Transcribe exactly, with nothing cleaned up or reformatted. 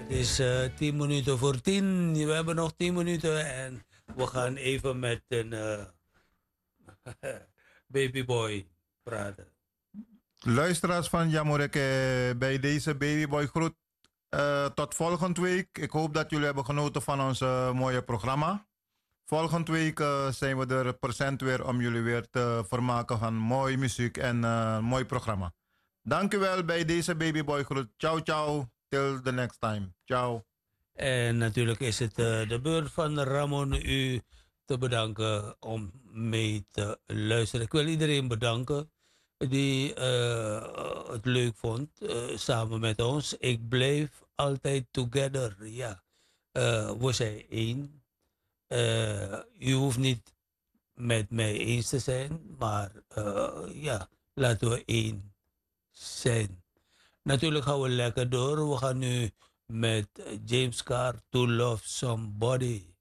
Het is uh, tien minuten voor tien. We hebben nog tien minuten en we gaan even met een uh, babyboy praten. Luisteraars van Jamoreke, bij deze babyboy groet uh, tot volgende week. Ik hoop dat jullie hebben genoten van ons uh, mooie programma. Volgende week uh, zijn we er present weer om jullie weer te vermaken van mooie muziek en uh, mooi programma. Dank u wel bij deze babyboy groet. Ciao, ciao. Till the next time. Ciao. En natuurlijk is het uh, de beurt van Ramon u te bedanken om mee te luisteren. Ik wil iedereen bedanken die uh, het leuk vond uh, samen met ons. Ik blijf altijd together. Ja, uh, we zijn één. Uh, u hoeft niet met mij eens te zijn, maar uh, ja, laten we één zijn. Natuurlijk gaan we lekker door. We gaan nu met James Carr, To Love Somebody.